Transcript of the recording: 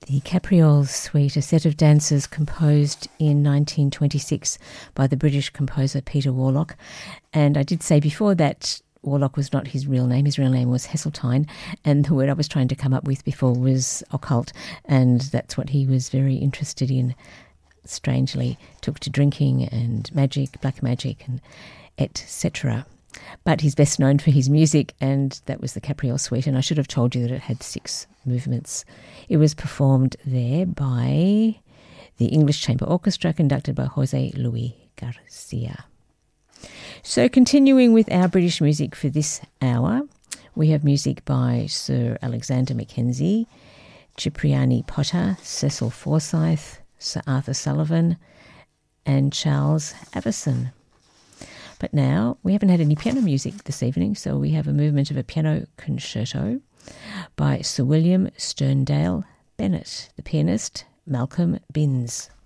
The Capriole Suite, a set of dances composed in 1926 by the British composer Peter Warlock. And I did say before that Warlock was not his real name. His real name was Heseltine, and the word I was trying to come up with before was occult, and that's what he was very interested in. Strangely took to drinking and magic, black magic, and etc. But he's best known for his music, and that was the Capriole Suite, and I should have told you that it had 6 movements. It was performed there by the English Chamber Orchestra, conducted by Jose Luis Garcia. So continuing with our British music for this hour, we have music by Sir Alexander Mackenzie, Cipriani Potter, Cecil Forsyth, Sir Arthur Sullivan, and Charles Avison. But now, we haven't had any piano music this evening, so we have a movement of a piano concerto by Sir William Sterndale Bennett, the pianist Malcolm Binns.